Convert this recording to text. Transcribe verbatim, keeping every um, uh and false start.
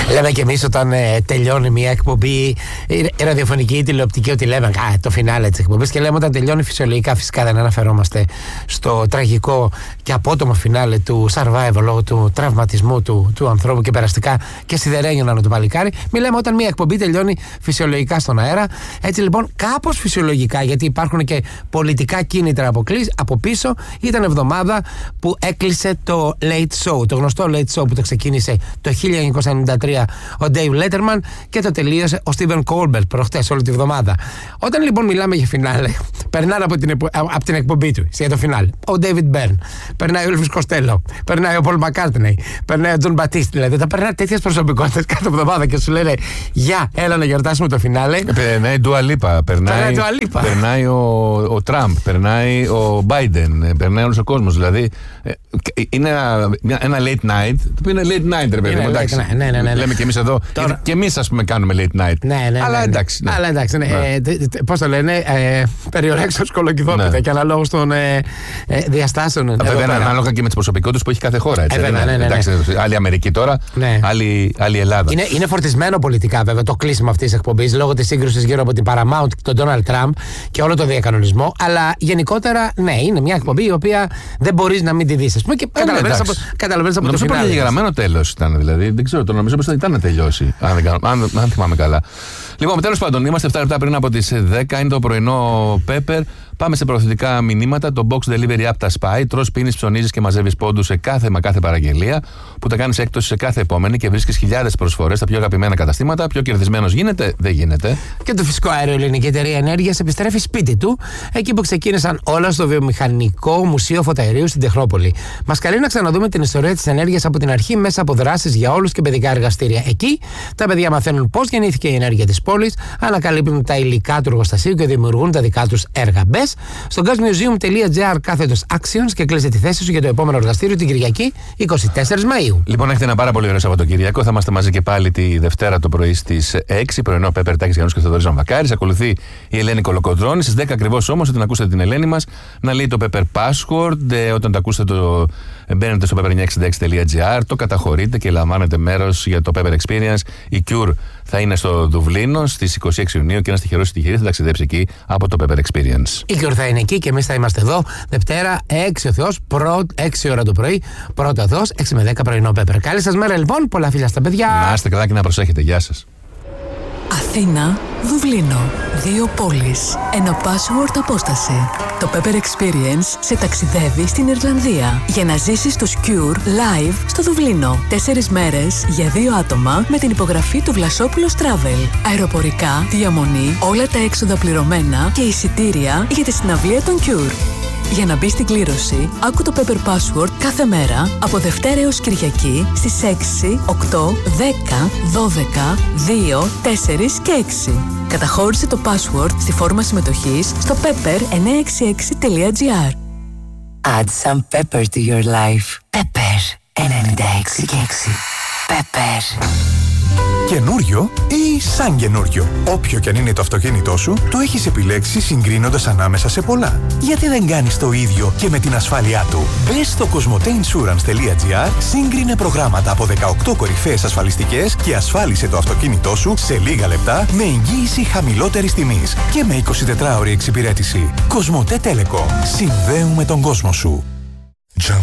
Λέμε κι εμείς όταν ε, τελειώνει μια εκπομπή η ραδιοφωνική ή τηλεοπτική, ότι λέμε α, το φινάλε της εκπομπής, και λέμε όταν τελειώνει φυσιολογικά, φυσικά δεν αναφερόμαστε στο τραγικό και απότομο φινάλε του survival λόγω του τραυματισμού του, του ανθρώπου και περαστικά και σιδερένιο να το παλικάρι. Μιλάμε όταν μια εκπομπή τελειώνει φυσιολογικά στον αέρα. Έτσι λοιπόν, κάπως φυσιολογικά, γιατί υπάρχουν και πολιτικά κίνητρα από, από πίσω, ήταν εβδομάδα που έκλεισε το Late Show, το γνωστό Late Show που το ξεκίνησε το χίλια εννιακόσια ενενήντα τρία ο Dave Letterman και το τελείωσε ο Stephen Colbert προχτές όλη τη βδομάδα. Όταν λοιπόν μιλάμε για φινάλε, περνάνε από την, από την εκπομπή του για το φινάλε ο David Byrne, περνάει ο Elvis Costello, περνάει ο Paul McCartney, περνάει ο John Batiste, δηλαδή θα περνάει τέτοιες προσωπικότητες κάθε εβδομάδα και σου λένε γεια, έλα να γιορτάσουμε το φινάλε. Περνάει Dua Lipa, περνάει, περνάει ο, ο Trump, περνάει ο Biden, περνάει όλος ο κόσμος. Δηλαδή είναι ένα, ένα late night, το οποίο είναι late night, ρε παιδί μου. Εντάξει. Ναι, ναι, ναι, ναι. Λέμε και εμείς εδώ, τώρα... και εμείς ας πούμε κάνουμε late night. Ναι, ναι, αλλά ναι, εντάξει. Ναι. Αλλά εντάξει, ναι. Ναι. Ε, πώς το λένε, ε, περιορέξεως κολοκυθόπιτα, ναι. Και αναλόγως των ε, ε, διαστάσεων. Βέβαια, ανάλογα και με τις προσωπικότητες που έχει κάθε χώρα. Έτσι, ε, βέβαια, ναι, ναι, ναι. Εντάξει, άλλη Αμερική τώρα, ναι. άλλη, άλλη Ελλάδα. Είναι, είναι φορτισμένο πολιτικά βέβαια το κλείσιμο αυτής της εκπομπής λόγω της σύγκρουσης γύρω από την Paramount και τον Donald Trump και όλο το διακανονισμό. Αλλά γενικότερα, ναι, είναι μια εκπομπή η οποία δεν μπορείς να μην τη δεις. Και καταλαβαίνεις από, καταλαβαίνεις από το φινάλε. Νομίζω ότι γραμμένο τέλος ήταν, δηλαδή. Δεν ξέρω, το νομίζω πως ήταν να τελειώσει. Αν, δεν, αν, αν θυμάμαι καλά. Λοιπόν, τέλος πάντων, είμαστε επτά λεπτά πριν από τις δέκα, είναι το πρωινό Pepper. Πάμε σε προωθητικά μηνύματα. Το Box Delivery App τα σπάει. Τρως, πίνεις, ψωνίζεις και μαζεύεις πόντους σε κάθε μα κάθε παραγγελία, που τα κάνεις έκπτωση σε κάθε επόμενη και βρίσκεις χιλιάδες προσφορές στα πιο αγαπημένα καταστήματα. Πιο κερδισμένος γίνεται, δεν γίνεται. Και το φυσικό αέριο Ελληνική Εταιρεία Ενέργειας επιστρέφει σπίτι του, εκεί που ξεκίνησαν όλα στο Βιομηχανικό Μουσείο Φωταερίου στην Τεχνόπολη. Μας καλεί να ξαναδούμε την ιστορία της ενέργειας από την αρχή μέσα από δράσεις για όλους και παιδικά εργαστήρια. Εκεί τα παιδιά μαθαίνουν πώς γεννήθηκε η ενέργεια της πόλης, ανακαλύπτουν τα υλικά του εργοστασίου και δημιουργούν τα δικά τους έργα. Μπες στο gasmuseum.gr κάθετος actions και κλείσε τη θέση σου για το επόμενο εργαστήριο την Κυριακή εικοστή τέταρτη Μαΐου. Λοιπόν, έχετε ένα πάρα πολύ ωραίο Σαββατοκύριακο. Θα είμαστε μαζί και πάλι τη Δευτέρα το πρωί στις έξι. Πρωινό Pepper Takis Γιάννους και Θεοδωρής Βαμβακάρης. Ακολουθεί η Ελένη Κολοκοντρώνη. Στις δέκα ακριβώς όμως, όταν ακούσετε την Ελένη μας, να λέει το Pepper Password. Ε, όταν το ακούσετε, το μπαίνετε στο pepper εννιακόσια εξήντα έξι τελεία gr, το καταχωρείτε και λαμβάνετε μέρος για το Pepper Experience. Η Cure θα είναι στο Δουβλίνο στις είκοσι έξι Ιουνίου και ένας τυχερός τυχερής θα ταξιδέψει εκεί από το Pepper Experience. Η Cure θα είναι εκεί και εμείς θα είμαστε εδώ Δευτέρα έξι ο Θεός, έξι ώρα το πρωί, πρώτα Θεός, έξι με δέκα πρωινό Pepper. Καλή σας μέρα λοιπόν, πολλά φιλιά στα παιδιά. Να είστε καλά και να προσέχετε. Γεια σας. Αθήνα, Δουβλίνο. Δύο πόλεις. Ένα password απόσταση. Το Pepper Experience σε ταξιδεύει στην Ιρλανδία για να ζήσεις το Cure live στο Δουβλίνο. Τέσσερις μέρες για δύο άτομα με την υπογραφή του Βλασόπουλος Travel. Αεροπορικά, διαμονή, όλα τα έξοδα πληρωμένα και εισιτήρια για τη συναυλία των Cure. Για να μπει στην κλήρωση, άκου το Pepper Password κάθε μέρα από Δευτέρα έως Κυριακή στις έξι, οκτώ, δέκα, δώδεκα, δύο, τέσσερα και έξι. Καταχώρησε το password στη φόρμα συμμετοχής στο pepper εννιακόσια εξήντα έξι τελεία gr. Add some pepper to your life. Pepper ενενήντα έξι και έξι. Pepper. Καινούριο ή σαν καινούριο. Όποιο και αν είναι το αυτοκίνητό σου, το έχεις επιλέξει συγκρίνοντας ανάμεσα σε πολλά. Γιατί δεν κάνεις το ίδιο και με την ασφάλειά του. Μπες στο κοσμοτέινσουρανς τελεία gr, σύγκρινε προγράμματα από δεκαοκτώ κορυφαίες ασφαλιστικές και ασφάλισε το αυτοκίνητό σου σε λίγα λεπτά με εγγύηση χαμηλότερης τιμής και με εικοσιτετράωρη εξυπηρέτηση. Κοσμοτέ Telecom. Συνδέουμε τον κόσμο σου.